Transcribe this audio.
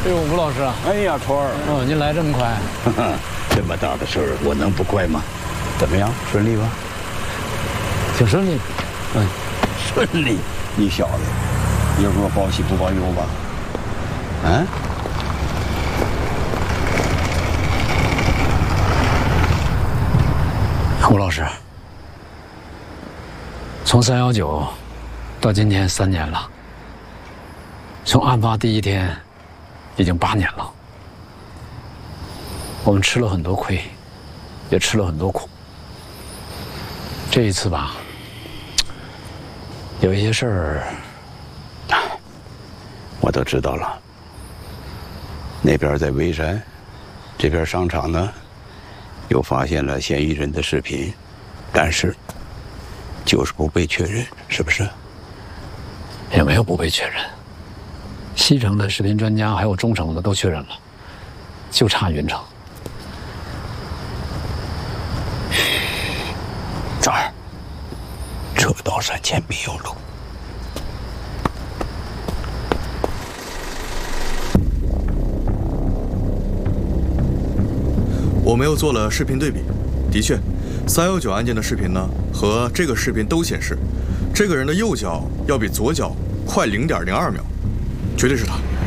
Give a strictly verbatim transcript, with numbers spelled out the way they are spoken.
哎呦，吴老师啊！ 哎呀，川儿， 哦，您来这么快？ 这么大的事儿，我能不快吗？怎么样，顺利吧？ 挺顺利。 嗯，顺利。你小子，一会儿报喜不报忧吧？啊？ 吴老师，从三幺九到今天三年了，从案发第一天已经八年了。我们吃了很多亏，也吃了很多苦。这一次吧，有一些事儿， 我都知道了。那边在微山，这边商场呢，又发现了嫌疑人的视频，但是就是不被确认，是不是？ 也没有不被确认。西城的视频专家还有中城的都确认了，就差云城。 这儿，车到山前必有路。 我们又做了视频对比，的确，三幺九案件的视频呢和这个视频都显示，这个人的右脚要比左脚快零点零二秒，绝对是他。